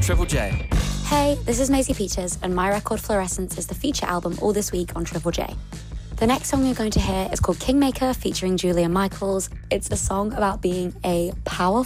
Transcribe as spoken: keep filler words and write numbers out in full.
on Triple J. Hey, this is Maisie Peters, and my record Fluorescence is the feature album all this week on Triple J. The next song you're going to hear is called Kingmaker featuring Julia Michaels. It's a song about being a power